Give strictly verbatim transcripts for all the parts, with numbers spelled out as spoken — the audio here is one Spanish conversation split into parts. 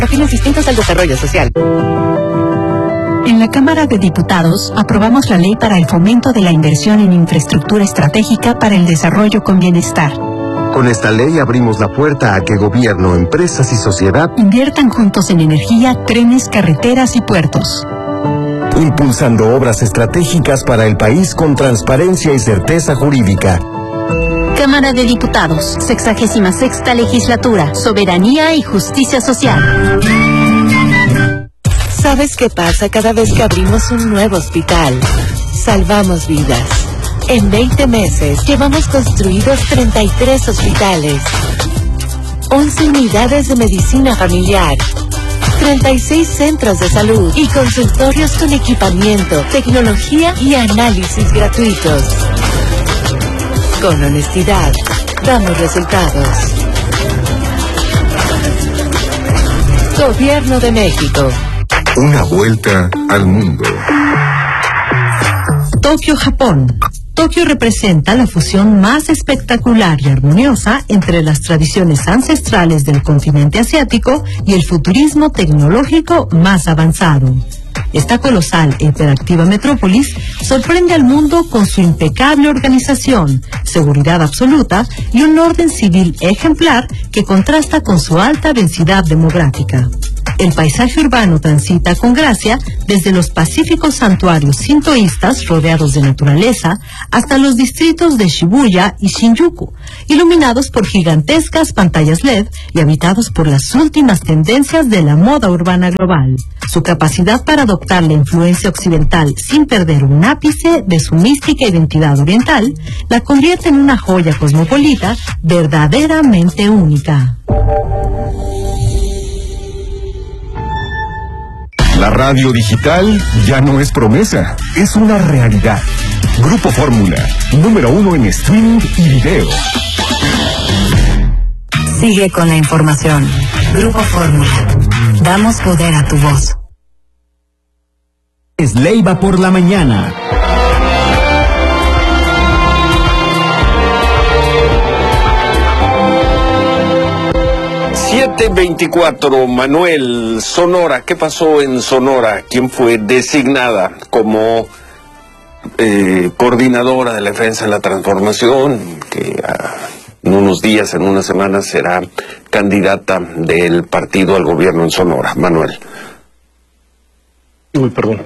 Fines distintos al desarrollo social. En la Cámara de Diputados aprobamos la ley para el fomento de la inversión en infraestructura estratégica para el desarrollo con bienestar. Con esta ley abrimos la puerta a que gobierno, empresas y sociedad inviertan juntos en energía, trenes, carreteras y puertos. Impulsando obras estratégicas para el país con transparencia y certeza jurídica. Cámara de Diputados, sexagésima sexta legislatura, soberanía y justicia social. ¿Sabes qué pasa cada vez que abrimos un nuevo hospital? Salvamos vidas. En veinte meses llevamos construidos treinta y tres hospitales, once unidades de medicina familiar, treinta y seis centros de salud y consultorios con equipamiento, tecnología y análisis gratuitos. Con honestidad, damos resultados. Gobierno de México. Una vuelta al mundo. Tokio, Japón. Tokio representa la fusión más espectacular y armoniosa entre las tradiciones ancestrales del continente asiático y el futurismo tecnológico más avanzado. Esta colosal e hiperactiva metrópolis sorprende al mundo con su impecable organización, seguridad absoluta y un orden civil ejemplar que contrasta con su alta densidad demográfica. El paisaje urbano transita con gracia desde los pacíficos santuarios sintoístas rodeados de naturaleza hasta los distritos de Shibuya y Shinjuku, iluminados por gigantescas pantallas L E D y habitados por las últimas tendencias de la moda urbana global. Su capacidad para adoptar la influencia occidental sin perder un ápice de su mística identidad oriental la convierte en una joya cosmopolita verdaderamente única. La radio digital ya no es promesa, es una realidad. Grupo Fórmula, número uno en streaming y video. Sigue con la información. Grupo Fórmula. Damos poder a tu voz. Es Leiva por la mañana. siete veinticuatro, Manuel, Sonora. ¿Qué pasó en Sonora? ¿Quién fue designada como eh, coordinadora de la defensa de la transformación? Que ah, en unos días, en unas semanas, será candidata del partido al gobierno en Sonora. Manuel. Uy, perdón.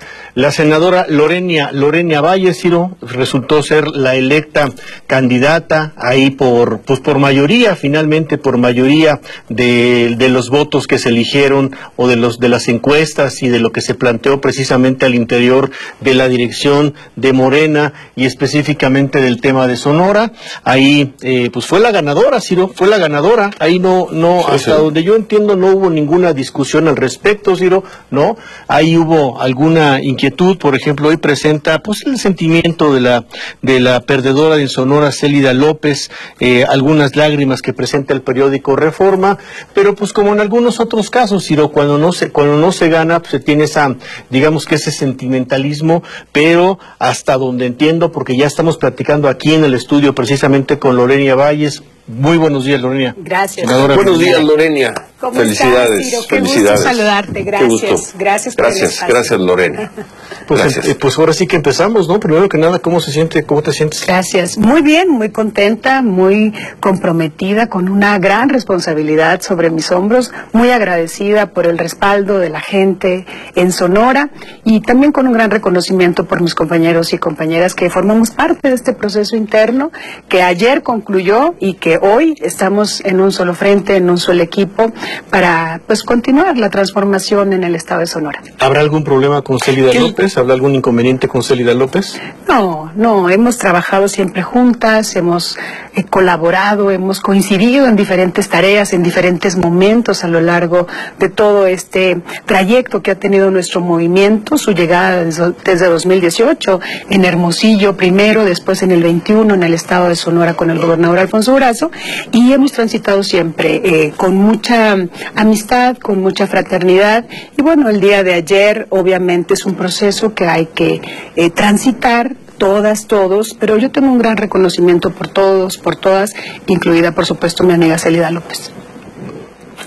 La senadora Lorena, Lorena Valle, Ciro, resultó ser la electa candidata ahí por, pues por mayoría, finalmente por mayoría de, de los votos que se eligieron o de los de las encuestas y de lo que se planteó precisamente al interior de la dirección de Morena y específicamente del tema de Sonora. Ahí, eh, pues fue la ganadora, Ciro, fue la ganadora. Ahí no, no, sí, hasta sí. donde yo entiendo no hubo ninguna discusión al respecto, Ciro, ¿no? Ahí hubo alguna inquietud. Por ejemplo, hoy presenta pues el sentimiento de la de la perdedora de Sonora, Célida López, eh, algunas lágrimas que presenta el periódico Reforma, pero pues como en algunos otros casos, Ciro, cuando no se cuando no se gana, pues se tiene esa, digamos que ese sentimentalismo, pero hasta donde entiendo, porque ya estamos platicando aquí en el estudio precisamente con Lorena Valles. Muy buenos días, Lorena. Gracias. Senadora, buenos días, Lorena. ¿Cómo Felicidades. estás, Ciro? Qué Felicidades. gusto saludarte. Gracias. Gracias por Gracias, el gracias, Lorena. Pues, gracias. Eh, pues ahora sí que empezamos, ¿no? Primero que nada, ¿cómo se siente? ¿Cómo te sientes? Gracias. Muy bien, muy contenta, muy comprometida, con una gran responsabilidad sobre mis hombros, muy agradecida por el respaldo de la gente en Sonora y también con un gran reconocimiento por mis compañeros y compañeras que formamos parte de este proceso interno que ayer concluyó y que hoy estamos en un solo frente, en un solo equipo para pues continuar la transformación en el estado de Sonora. ¿Habrá algún problema con Célida López? ¿Habrá algún inconveniente con Célida López? No, no, hemos trabajado siempre juntas, hemos eh, colaborado, hemos coincidido en diferentes tareas, en diferentes momentos a lo largo de todo este trayecto que ha tenido nuestro movimiento, su llegada desde, desde dos mil dieciocho, en Hermosillo primero, después en el veintiuno en el estado de Sonora con el gobernador Alfonso Durazo, y hemos transitado siempre eh, con mucha amistad, con mucha fraternidad, y bueno, el día de ayer obviamente es un proceso que hay que eh, transitar, todas, todos, pero yo tengo un gran reconocimiento por todos, por todas, incluida por supuesto mi amiga Célida López.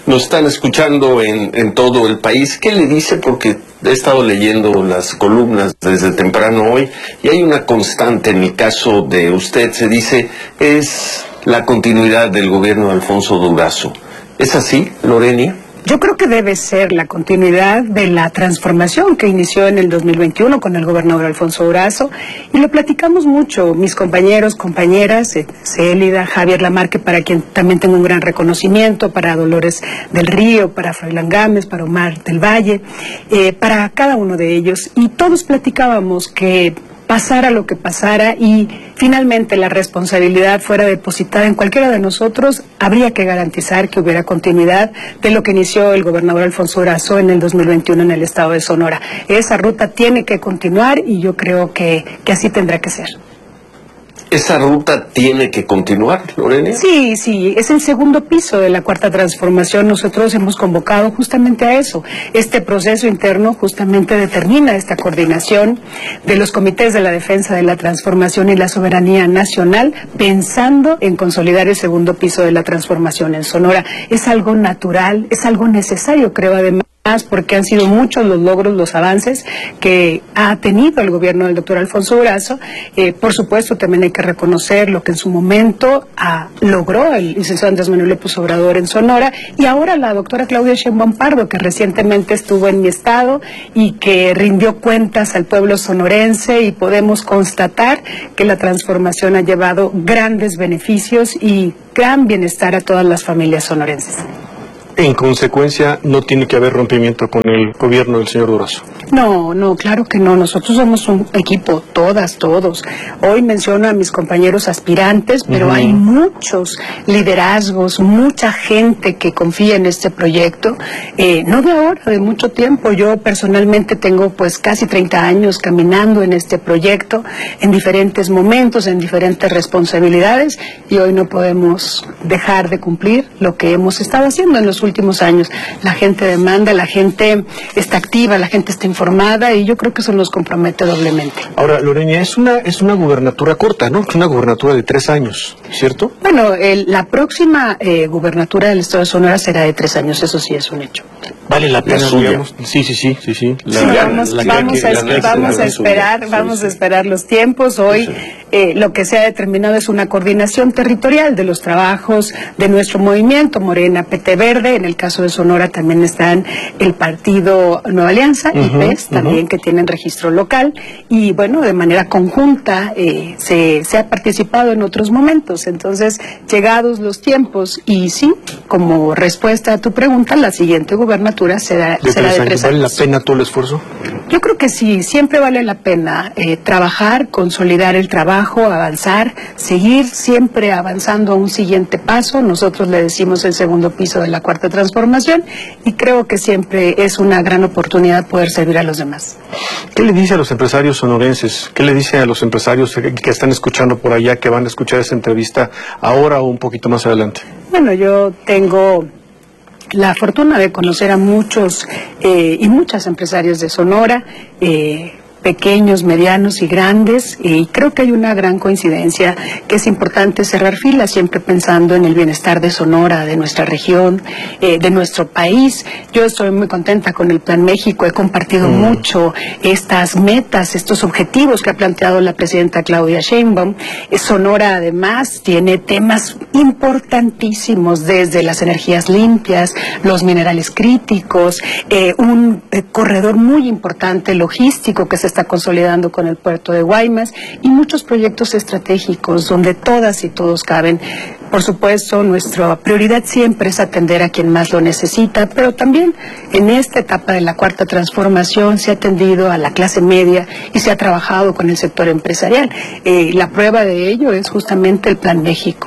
nos están escuchando en, en todo el país. ¿Qué le dice? Porque he estado leyendo las columnas desde temprano hoy y hay una constante en el caso de usted. Se dice, es la continuidad del gobierno de Alfonso Durazo. ¿Es así, Lorenia? Yo creo que debe ser la continuidad de la transformación que inició en el dos mil veintiuno con el gobernador Alfonso Durazo, y lo platicamos mucho, mis compañeros, compañeras, eh, Célida, Javier Lamarque, para quien también tengo un gran reconocimiento, para Dolores del Río, para Froilán Gámez, para Omar del Valle, eh, para cada uno de ellos, y todos platicábamos que pasara lo que pasara y finalmente la responsabilidad fuera depositada en cualquiera de nosotros, habría que garantizar que hubiera continuidad de lo que inició el gobernador Alfonso Durazo en el dos mil veintiuno en el estado de Sonora. Esa ruta tiene que continuar y yo creo que, que así tendrá que ser. ¿Esa ruta tiene que continuar, Lorenia? Sí, sí, es el segundo piso de la Cuarta Transformación. Nosotros hemos convocado justamente a eso. Este proceso interno justamente determina esta coordinación de los comités de la defensa de la transformación y la soberanía nacional, pensando en consolidar el segundo piso de la transformación en Sonora. Es algo natural, es algo necesario, creo, además, porque han sido muchos los logros, los avances que ha tenido el gobierno del doctor Alfonso Durazo. Eh, por supuesto, también hay que reconocer lo que en su momento ah, logró el licenciado Andrés Manuel López Obrador en Sonora, y ahora la doctora Claudia Sheinbaum Pardo, que recientemente estuvo en mi estado y que rindió cuentas al pueblo sonorense, y podemos constatar que la transformación ha llevado grandes beneficios y gran bienestar a todas las familias sonorenses. En consecuencia, no tiene que haber rompimiento con el gobierno del señor Durazo. No, no, claro que no. Nosotros somos un equipo, todas, todos. Hoy menciono a mis compañeros aspirantes, pero uh-huh. hay muchos liderazgos, mucha gente que confía en este proyecto. Eh, no de ahora, de mucho tiempo. Yo personalmente tengo pues casi treinta años caminando en este proyecto, en diferentes momentos, en diferentes responsabilidades, y hoy no podemos dejar de cumplir lo que hemos estado haciendo en los últimos años. La gente demanda, la gente está activa, la gente está informada, y yo creo que eso nos compromete doblemente. Ahora, Lorenia, es una es una gubernatura corta, ¿no? Es una gubernatura de tres años, ¿cierto? Bueno, el, la próxima eh, gubernatura del estado de Sonora será de tres años, eso sí es un hecho. Vale la pena, la digamos. Sí, sí, sí, sí, sí. La, sí la, vamos la, vamos, la, a, la, la, vamos a esperar, sí, vamos sí. a esperar los tiempos. Hoy sí. eh, lo que se ha determinado es una coordinación territorial de los trabajos de nuestro movimiento, Morena, P T Verde. En el caso de Sonora también están el partido Nueva Alianza y uh-huh, P E S, uh-huh. también, que tienen registro local, y bueno, de manera conjunta eh, se, se ha participado en otros momentos. Entonces, llegados los tiempos, y sí, como respuesta a tu pregunta, la siguiente gubernatura será de será tres de tres años. años. ¿Vale la pena todo el esfuerzo? Yo creo que sí, siempre vale la pena eh, trabajar, consolidar el trabajo, avanzar, seguir siempre avanzando a un siguiente paso. Nosotros le decimos el segundo piso de la Cuarta Transformación, y creo que siempre es una gran oportunidad poder servir a los demás. ¿Qué le dice a los empresarios sonorenses? ¿Qué le dice a los empresarios que están escuchando por allá, que van a escuchar esta entrevista ahora o un poquito más adelante? Bueno, yo tengo la fortuna de conocer a muchos eh, y muchas empresarios de Sonora, eh, pequeños, medianos y grandes, y creo que hay una gran coincidencia, que es importante cerrar filas siempre pensando en el bienestar de Sonora, de nuestra región, eh, de nuestro país. Yo estoy muy contenta con el Plan México, he compartido mm. mucho estas metas, estos objetivos que ha planteado la presidenta Claudia Sheinbaum. Eh, Sonora además tiene temas importantísimos, desde las energías limpias, los minerales críticos, eh, un eh, corredor muy importante logístico que se está consolidando con el puerto de Guaymas, y muchos proyectos estratégicos donde todas y todos caben. Por supuesto, nuestra prioridad siempre es atender a quien más lo necesita, pero también en esta etapa de la Cuarta Transformación se ha atendido a la clase media y se ha trabajado con el sector empresarial. Eh, la prueba de ello es justamente el Plan México.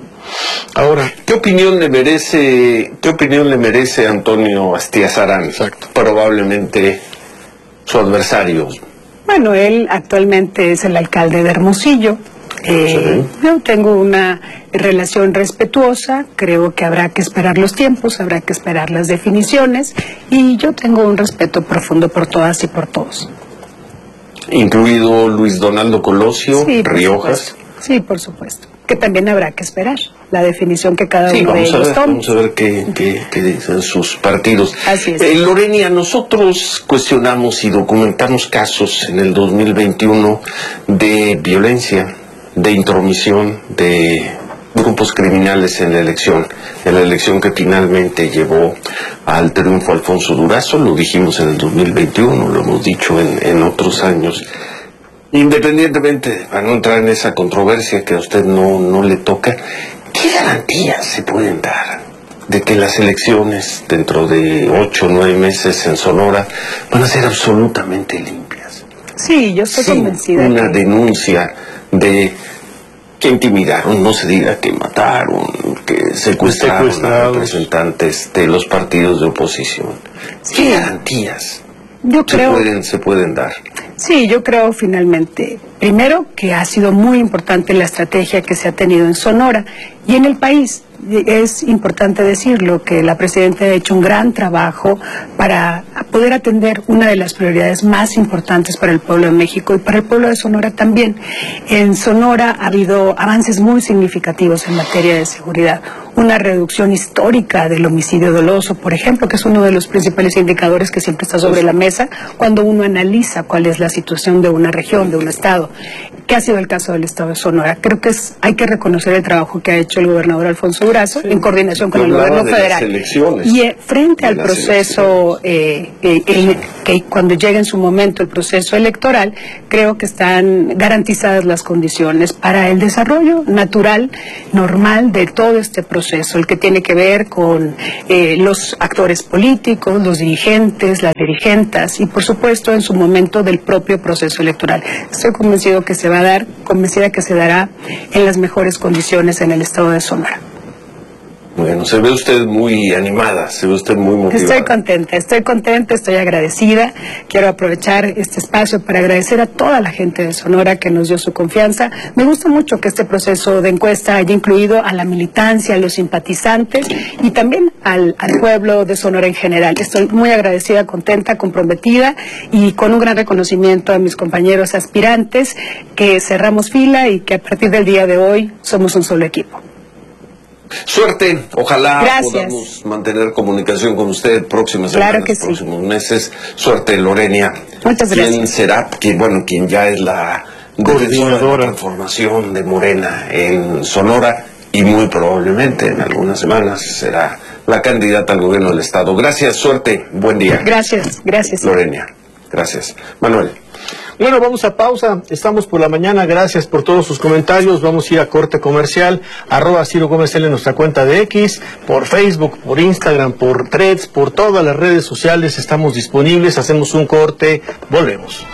Ahora, ¿qué opinión le merece, qué opinión le merece Antonio Astiazarán? Exacto. Probablemente su adversario. Bueno, él actualmente es el alcalde de Hermosillo. Eh, sí. Yo tengo una relación respetuosa, creo que habrá que esperar los tiempos, habrá que esperar las definiciones, y yo tengo un respeto profundo por todas y por todos. Incluido Luis Donaldo Colosio, sí, Riojas. Supuesto. Sí, por supuesto. que también habrá que esperar la definición que cada sí, uno de vamos a ellos ver, tome. Vamos a ver qué, qué, qué dicen sus partidos. Así es. Eh, Lorenia, nosotros cuestionamos y documentamos casos en el dos mil veintiuno de violencia, de intromisión, de grupos criminales en la elección, en la elección que finalmente llevó al triunfo Alfonso Durazo. Lo dijimos en el dos mil veintiuno, lo hemos dicho en, en otros años. Independientemente, para no entrar en esa controversia que a usted no, no le toca, ¿qué garantías se pueden dar de que las elecciones dentro de ocho o nueve meses en Sonora van a ser absolutamente limpias? Sí, yo estoy Sin convencida. una que... denuncia de que intimidaron, no se diga que mataron, que secuestraron a representantes de los partidos de oposición. Sí. ¿Qué garantías Yo se creo... pueden, se pueden dar? Sí, yo creo finalmente, primero, que ha sido muy importante la estrategia que se ha tenido en Sonora y en el país. Es importante decirlo, que la presidenta ha hecho un gran trabajo para poder atender una de las prioridades más importantes para el pueblo de México y para el pueblo de Sonora también. En Sonora ha habido avances muy significativos en materia de seguridad. Una reducción histórica del homicidio doloso, por ejemplo, que es uno de los principales indicadores que siempre está sobre la mesa cuando uno analiza cuál es la situación de una región, de un estado. ¿Qué ha sido el caso del estado de Sonora? Creo que es, hay que reconocer el trabajo que ha hecho el gobernador Alfonso Durazo, sí, en coordinación con el gobierno federal. Y eh, frente al proceso, eh, eh, el, que cuando llegue en su momento el proceso electoral, creo que están garantizadas las condiciones para el desarrollo natural, normal de todo este proceso, el que tiene que ver con eh, los actores políticos, los dirigentes, las dirigentas y por supuesto en su momento del propio proceso electoral. Estoy convencido que se va a dar, convencida que se dará en las mejores condiciones en el estado de Sonora. Bueno, se ve usted muy animada, se ve usted muy motivada. Estoy contenta, estoy contenta, estoy agradecida. Quiero aprovechar este espacio para agradecer a toda la gente de Sonora que nos dio su confianza. Me gusta mucho que este proceso de encuesta haya incluido a la militancia, a los simpatizantes y también al, al pueblo de Sonora en general. Estoy muy agradecida, contenta, comprometida y con un gran reconocimiento a mis compañeros aspirantes que cerramos fila y que a partir del día de hoy somos un solo equipo. Suerte, ojalá Gracias. podamos mantener comunicación con usted próximas semanas, claro que sí. próximos meses. Suerte, Lorenia. Muchas gracias. ¿Quién será? Que, bueno, quien ya es la defensora de la transformación de Morena en Sonora y muy probablemente en algunas semanas será la candidata al gobierno del estado. Gracias, suerte, buen día. Gracias, gracias. Lorenia, gracias. Manuel. Bueno, vamos a pausa, estamos por la mañana, gracias por todos sus comentarios, vamos a ir a corte comercial, arroba Ciro Gómez L en nuestra cuenta de X, por Facebook, por Instagram, por Threads, por todas las redes sociales estamos disponibles, hacemos un corte, volvemos.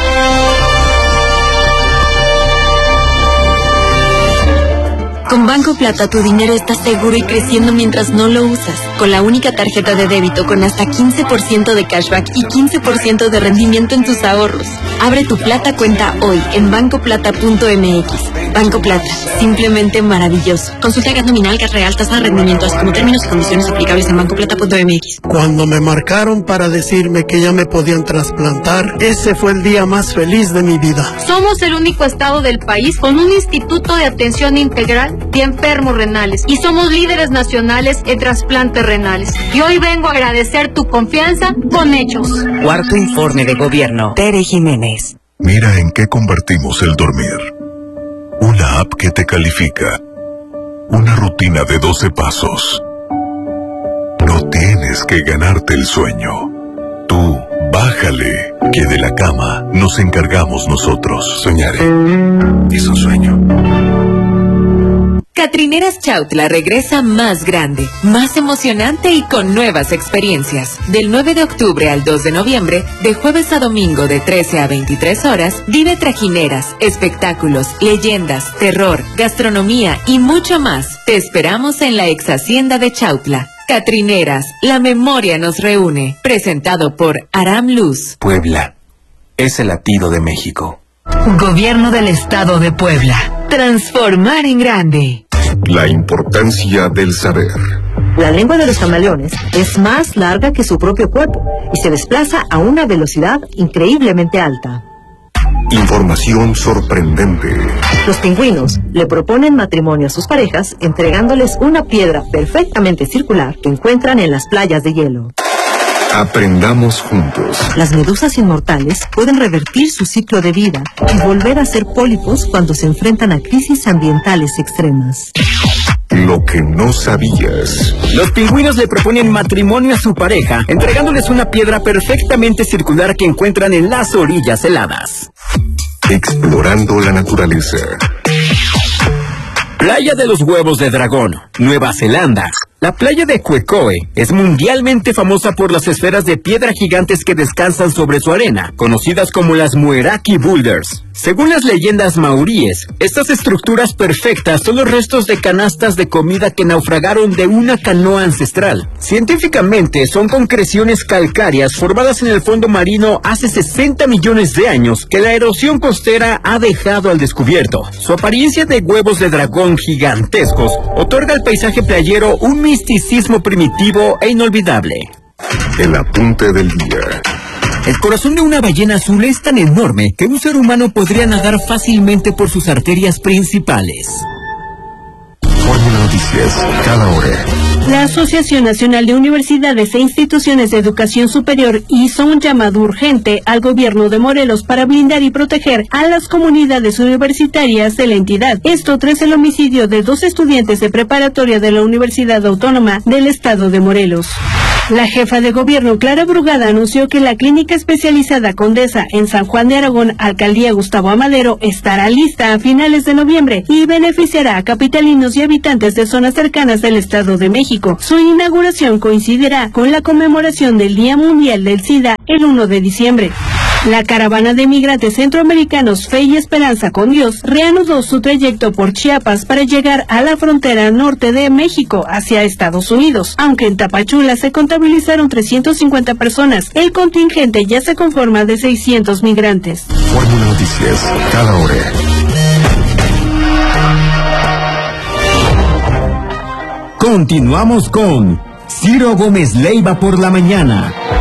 Con Banco Plata tu dinero está seguro y creciendo mientras no lo usas. Con la única tarjeta de débito con hasta quince por ciento de cashback y quince por ciento de rendimiento en tus ahorros. Abre tu Plata cuenta hoy en banco plata punto m x. Banco Plata, simplemente maravilloso. Consulta gas nominal, gas real, tasa de rendimiento, así como términos y condiciones aplicables en banco plata punto m x. Cuando me marcaron para decirme que ya me podían trasplantar, ese fue el día más feliz de mi vida. Somos el único estado del país con un instituto de atención integral de enfermos renales y somos líderes nacionales en trasplantes renales. Y hoy vengo a agradecer tu confianza con hechos. Cuarto informe de gobierno. Tere Jiménez. Mira en qué convertimos el dormir. Una app que te califica. Una rutina de doce pasos. No tienes que ganarte el sueño. Tú, bájale, que de la cama nos encargamos nosotros. Soñaré. Es un sueño. Catrineras Chautla regresa más grande, más emocionante y con nuevas experiencias. Del nueve de octubre al dos de noviembre, de jueves a domingo de trece a veintitrés horas, vive trajineras, espectáculos, leyendas, terror, gastronomía y mucho más. Te esperamos en la ex hacienda de Chautla. Catrineras, la memoria nos reúne. Presentado por Aram Luz. Puebla es el latido de México. Gobierno del Estado de Puebla. Transformar en grande. La importancia del saber. La lengua de los camaleones es más larga que su propio cuerpo y se desplaza a una velocidad increíblemente alta. Información sorprendente. Los pingüinos le proponen matrimonio a sus parejas entregándoles una piedra perfectamente circular que encuentran en las playas de hielo. Aprendamos juntos. Las medusas inmortales pueden revertir su ciclo de vida y volver a ser pólipos cuando se enfrentan a crisis ambientales extremas. Lo que no sabías. Los pingüinos le proponen matrimonio a su pareja, entregándoles una piedra perfectamente circular que encuentran en las orillas heladas. Explorando la naturaleza. Playa de los Huevos de Dragón, Nueva Zelanda. La playa de Quecoe es mundialmente famosa por las esferas de piedra gigantes que descansan sobre su arena, conocidas como las Mueraki Boulders. Según las leyendas maoríes, estas estructuras perfectas son los restos de canastas de comida que naufragaron de una canoa ancestral. Científicamente, son concreciones calcáreas formadas en el fondo marino hace sesenta millones de años que la erosión costera ha dejado al descubierto. Su apariencia de huevos de dragón gigantescos otorga al paisaje playero un misticismo primitivo e inolvidable. El apunte del día. El corazón de una ballena azul es tan enorme que un ser humano podría nadar fácilmente por sus arterias principales. Fórmula Noticias, cada hora. La Asociación Nacional de Universidades e Instituciones de Educación Superior hizo un llamado urgente al gobierno de Morelos para blindar y proteger a las comunidades universitarias de la entidad. Esto tras el homicidio de dos estudiantes de preparatoria de la Universidad Autónoma del Estado de Morelos. La jefa de gobierno, Clara Brugada, anunció que la clínica especializada Condesa en San Juan de Aragón, Alcaldía Gustavo Amadero, estará lista a finales de noviembre y beneficiará a capitalinos y habitantes de zonas cercanas del Estado de México. Su inauguración coincidirá con la conmemoración del Día Mundial del SIDA el uno de diciembre. La caravana de migrantes centroamericanos Fe y Esperanza con Dios reanudó su trayecto por Chiapas para llegar a la frontera norte de México hacia Estados Unidos. Aunque en Tapachula se contabilizaron trescientas cincuenta personas, el contingente ya se conforma de seiscientos migrantes. Fórmula Noticias, cada hora. Continuamos con Ciro Gómez Leiva por la mañana.